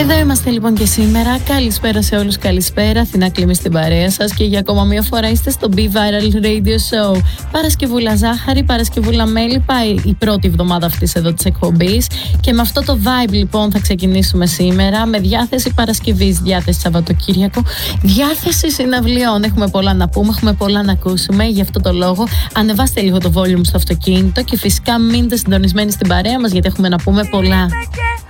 Εδώ είμαστε λοιπόν και σήμερα. Καλησπέρα σε όλους, καλησπέρα. Αθηνά Κλίμη στην παρέα σας και για ακόμα μία φορά είστε στο Be Viral Radio Show. Παρασκευούλα ζάχαρη, Παρασκευούλα μέλι. Πάει η πρώτη εβδομάδα αυτής εδώ της εκπομπής και με αυτό το vibe λοιπόν θα ξεκινήσουμε σήμερα. Με διάθεση Παρασκευής, διάθεση Σαββατοκύριακο, διάθεση συναυλιών. Έχουμε πολλά να πούμε, έχουμε πολλά να ακούσουμε. Γι' αυτό το λόγο ανεβάστε λίγο το volume στο αυτοκίνητο και φυσικά μείνετε συντονισμένοι στην παρέα μας γιατί έχουμε να πούμε πολλά.